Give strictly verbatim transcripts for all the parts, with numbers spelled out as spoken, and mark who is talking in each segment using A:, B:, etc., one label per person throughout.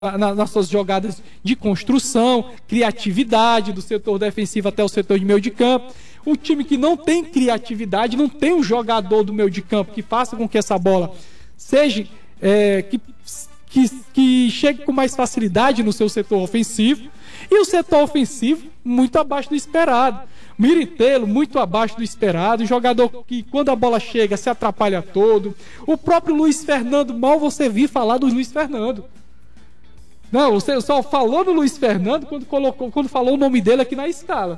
A: na, nas suas jogadas de construção, criatividade do setor defensivo até o setor de meio de campo. Um time que não tem criatividade, não tem um jogador do meio de campo que faça com que essa bola seja é, que, que, que chegue com mais facilidade no seu setor ofensivo. E o setor ofensivo muito abaixo do esperado. Miritelo muito abaixo do esperado, jogador que quando a bola chega se atrapalha todo. O próprio Luiz Fernando, mal você viu falar do Luiz Fernando. Não, você só falou do Luiz Fernando quando, colocou, quando falou o nome dele aqui na escala.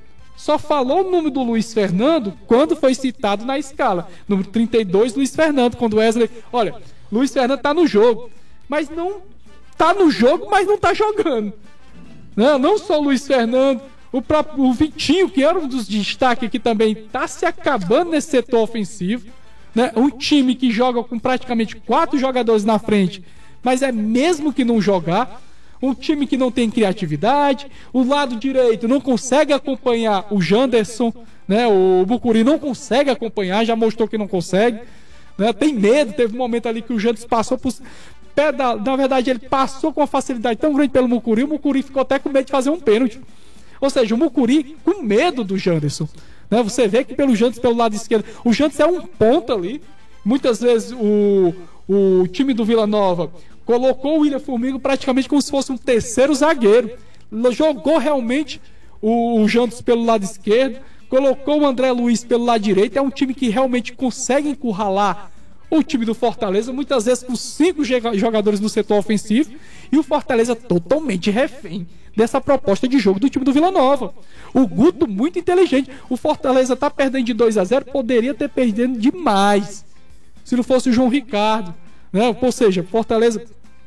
A: Só falou o nome do Luiz Fernando quando foi citado na escala. Número trinta e dois, Luiz Fernando, quando Wesley... Olha, Luiz Fernando tá no jogo, mas não tá no jogo, mas não tá jogando. Não, não só o Luiz Fernando, o próprio o Vitinho, que era um dos destaques aqui também, tá se acabando nesse setor ofensivo. Né? Um time que joga com praticamente quatro jogadores na frente, mas é mesmo que não jogar. Um time que não tem criatividade. O lado direito não consegue acompanhar o Janderson, né? O Mucuri não consegue acompanhar, já mostrou que não consegue, né? Tem medo. Teve um momento ali que o Janderson passou por pé da... Na verdade, ele passou com uma facilidade tão grande pelo Mucuri, o Mucuri ficou até com medo de fazer um pênalti. Ou seja, o Mucuri com medo do Janderson, né? Você vê que pelo Janderson, pelo lado esquerdo, o Janderson é um ponta ali. Muitas vezes o, o time do Vila Nova colocou o William Formiga praticamente como se fosse um terceiro zagueiro. Jogou realmente o, o Jantos pelo lado esquerdo, colocou o André Luiz pelo lado direito. É um time que realmente consegue encurralar o time do Fortaleza, muitas vezes com cinco jogadores no setor ofensivo, e o Fortaleza totalmente refém dessa proposta de jogo do time do Vila Nova. O Guto muito inteligente. O Fortaleza está perdendo de dois a zero, poderia ter perdido demais se não fosse o João Ricardo. Né? Ou seja, Fortaleza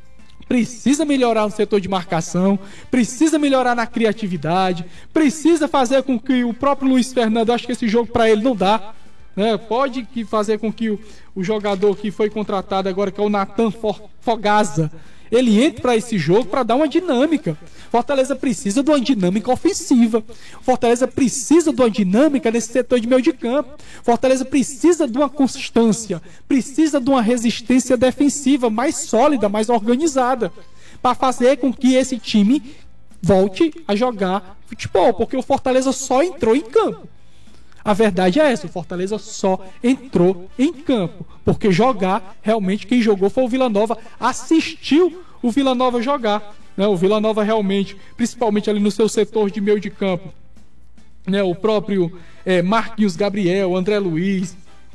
A: precisa melhorar no setor de marcação, precisa melhorar na criatividade, precisa fazer com que o próprio Luiz Fernando, acho que esse jogo para ele não dá, né? Pode que fazer com que o, o jogador que foi contratado agora, que é o Nathan Fogaza, ele entre para esse jogo para dar uma dinâmica. Fortaleza precisa de uma dinâmica ofensiva. Fortaleza precisa de uma dinâmica nesse setor de meio de campo. Fortaleza precisa de uma constância, precisa de uma resistência defensiva mais sólida, mais organizada, para fazer com que esse time volte a jogar futebol, porque o Fortaleza só entrou em campo. A verdade é essa, o Fortaleza só entrou em campo, porque jogar, realmente quem jogou foi o Vila Nova, assistiu o Vila Nova jogar, né? O Vila Nova realmente, principalmente ali no seu setor de meio de campo, né? O próprio é, Marquinhos Gabriel, André Luiz,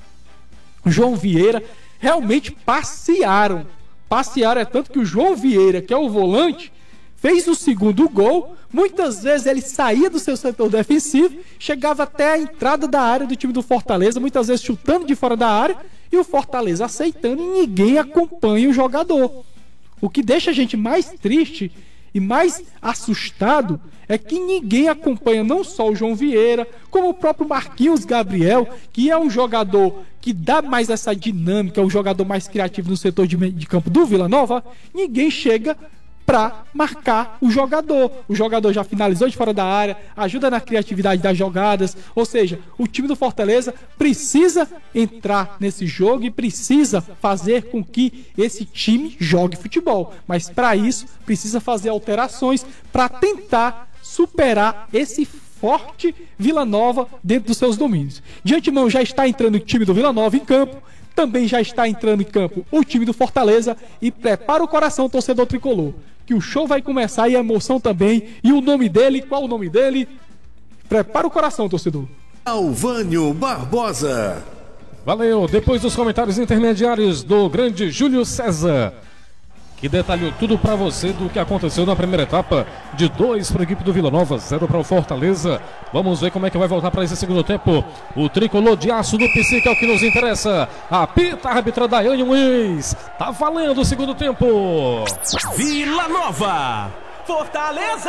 A: João Vieira, realmente passearam, passearam, é tanto que o João Vieira, que é o volante, fez o segundo gol. Muitas vezes ele saía do seu setor defensivo, chegava até a entrada da área do time do Fortaleza, muitas vezes chutando de fora da área, e o Fortaleza aceitando, e ninguém acompanha o jogador. O que deixa a gente mais triste e mais assustado é que ninguém acompanha não só o João Vieira, como o próprio Marquinhos Gabriel, que é um jogador que dá mais essa dinâmica, é um jogador mais criativo no setor de, de campo do Vila Nova. Ninguém chega para marcar o jogador. O jogador já finalizou de fora da área, ajuda na criatividade das jogadas. Ou seja, o time do Fortaleza precisa entrar nesse jogo e precisa fazer com que esse time jogue futebol. Mas para isso precisa fazer alterações para tentar superar esse forte Vila Nova dentro dos seus domínios. De antemão já está entrando o time do Vila Nova em campo. Também já está entrando em campo o time do Fortaleza. E prepara o coração, torcedor tricolor, que o show vai começar e a emoção também. E o nome dele, qual o nome dele? Prepara o coração, torcedor.
B: Alvânio Barbosa.
C: Valeu, depois dos comentários intermediários do grande Júlio César, que detalhou tudo para você do que aconteceu na primeira etapa, de dois para a equipe do Vila Nova, zero para o Fortaleza. Vamos ver como é que vai voltar para esse segundo tempo. O tricolor de aço do P C, que é o que nos interessa. Apita a árbitra Daiane Muniz. Tá valendo o segundo tempo.
B: Vila Nova,
D: Fortaleza,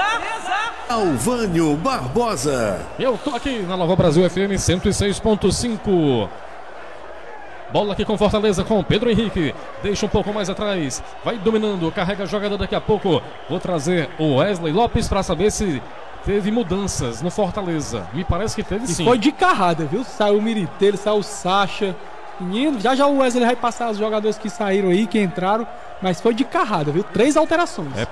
B: Alvânio Barbosa.
C: Eu tô aqui na Nova Brasil F M cento e seis ponto cinco. Bola aqui com Fortaleza, com Pedro Henrique. Deixa um pouco mais atrás. Vai dominando, carrega a jogada daqui a pouco. Vou trazer o Wesley Lopes para saber se teve mudanças no Fortaleza. Me parece que teve, sim.
A: E foi de carrada, viu? Saiu o Miritelo, saiu o Sacha. Menino, já já o Wesley vai passar os jogadores que saíram aí, que entraram. mas foi de carrada, viu? Três alterações.
C: É